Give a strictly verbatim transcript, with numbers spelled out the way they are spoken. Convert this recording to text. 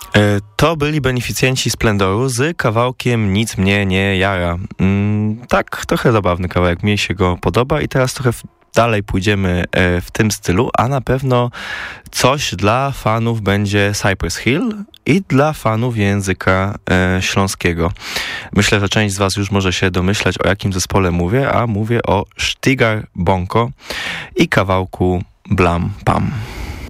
To byli beneficjenci Splendoru z kawałkiem Nic mnie nie jara. Mm, tak, trochę zabawny kawałek, mi się go podoba i teraz trochę w, dalej pójdziemy e, w tym stylu, a na pewno coś dla fanów będzie Cypress Hill i dla fanów języka e, śląskiego. Myślę, że część z was już może się domyślać, o jakim zespole mówię, a mówię o Sztygar Bonko i kawałku Blam Pam.